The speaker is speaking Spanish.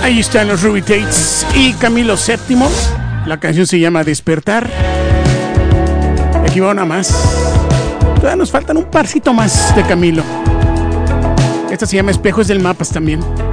Ahí están los Ruby Tates y Camilo VII. La canción se llama Despertar. Aquí va una más. Todavía nos faltan un parcito más de Camilo. Esta se llama Espejos del Mapas también.